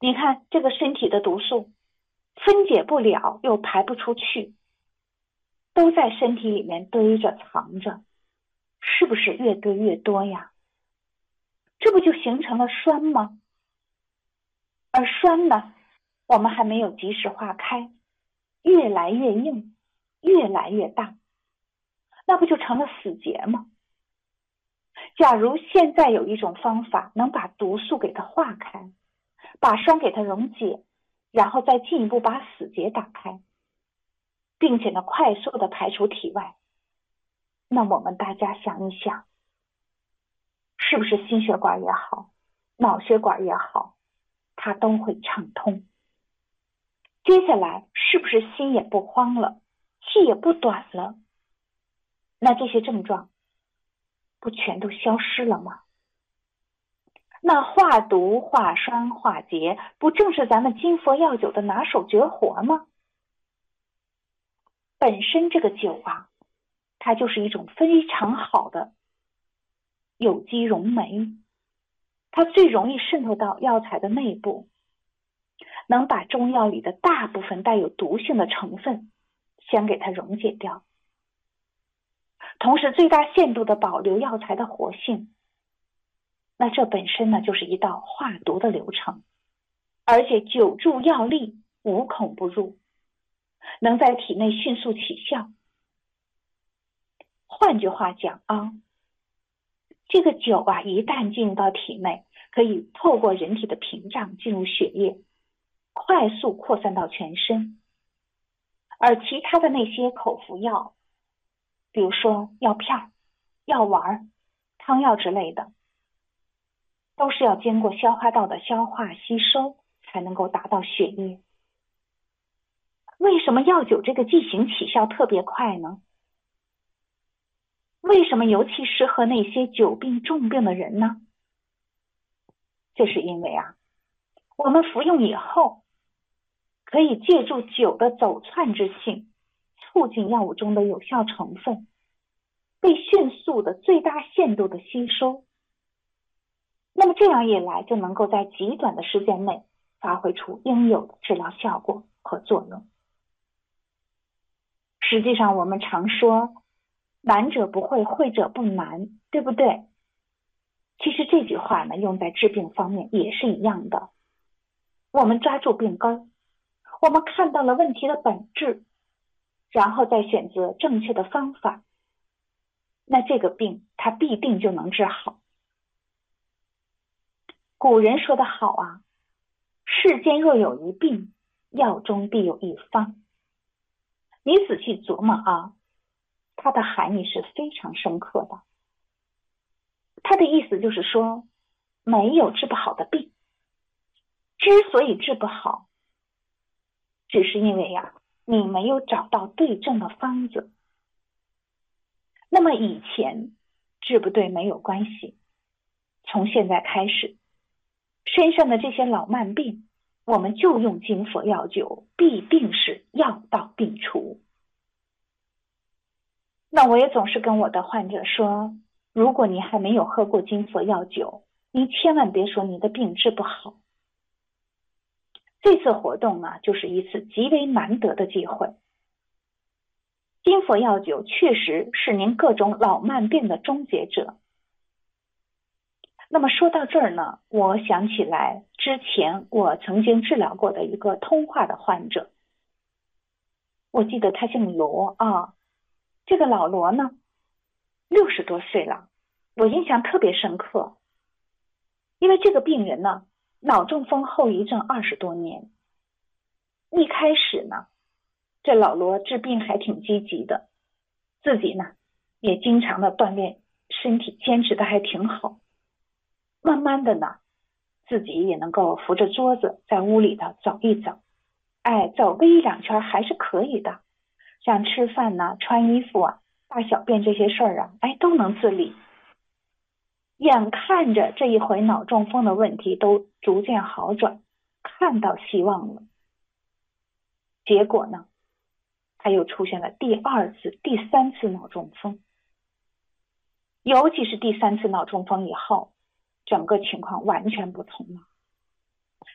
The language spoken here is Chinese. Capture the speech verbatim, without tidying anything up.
你看这个身体的毒素分解不了又排不出去，都在身体里面堆着藏着，是不是越堆越多呀？这不就形成了栓吗？而栓呢，我们还没有及时化开，越来越硬，越来越大，那不就成了死结吗？假如现在有一种方法能把毒素给它化开，把栓给它溶解，然后再进一步把死结打开，并且呢快速的排出体外，那我们大家想一想，是不是心血管也好，脑血管也好，它都会畅通？接下来是不是心也不慌了，气也不短了？那这些症状不全都消失了吗？那化毒、化栓、化结，不正是咱们金佛药酒的拿手绝活吗？本身这个酒啊，它就是一种非常好的有机溶酶，它最容易渗透到药材的内部，能把中药里的大部分带有毒性的成分先给它溶解掉，同时最大限度的保留药材的活性。那这本身呢就是一道化毒的流程，而且久驻药力，无孔不入，能在体内迅速起效。换句话讲啊，这个酒啊一旦进入到体内，可以透过人体的屏障进入血液，快速扩散到全身。而其他的那些口服药，比如说药片、药丸、汤药之类的，都是要经过消化道的消化吸收才能够达到血液。为什么药酒这个剂型起效特别快呢？为什么尤其适合那些久病重病的人呢？这是因为啊，我们服用以后，可以借助酒的走窜之性，促进药物中的有效成分被迅速的最大限度的吸收。那么这样一来，就能够在极短的时间内发挥出应有的治疗效果和作用。实际上我们常说难者不会，会者不难，对不对？其实这句话呢，用在治病方面也是一样的。我们抓住病根，我们看到了问题的本质，然后再选择正确的方法，那这个病它必定就能治好。古人说得好啊，世间若有一病，药中必有一方。你仔细琢磨啊，它的含义是非常深刻的。它的意思就是说，没有治不好的病，之所以治不好，只是因为呀、啊，你没有找到对症的方子。那么以前治不对没有关系，从现在开始，身上的这些老慢病，我们就用金佛药酒，必定是药到病除。那我也总是跟我的患者说，如果你还没有喝过金佛药酒，你千万别说你的病治不好。这次活动呢，就是一次极为难得的机会。金佛药酒确实是您各种老慢病的终结者。那么说到这儿呢，我想起来之前我曾经治疗过的一个通化的患者，我记得他姓罗啊。这个老罗呢，六十多岁了，我印象特别深刻，因为这个病人呢，脑中风后遗症二十多年。一开始呢，这老罗治病还挺积极的，自己呢也经常的锻炼身体，坚持的还挺好。慢慢的呢，自己也能够扶着桌子在屋里头走一走，哎，走个一两圈还是可以的。像吃饭呢、穿衣服啊、大小便这些事儿啊，哎，都能自理。眼看着这一回脑中风的问题都逐渐好转，看到希望了。结果呢，他又出现了第二次、第三次脑中风。尤其是第三次脑中风以后，整个情况完全不同了。